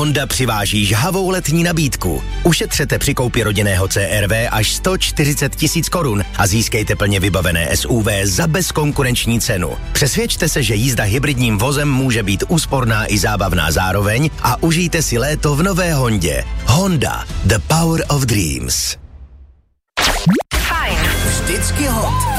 Honda přiváží žhavou letní nabídku. Ušetřete při koupi rodinného CR-V až 140 000 korun a získejte plně vybavené SUV za bezkonkurenční cenu. Přesvědčte se, že jízda hybridním vozem může být úsporná i zábavná zároveň a užijte si léto v nové Hondě. Honda, the power of dreams. Fajn. Vždycky hot.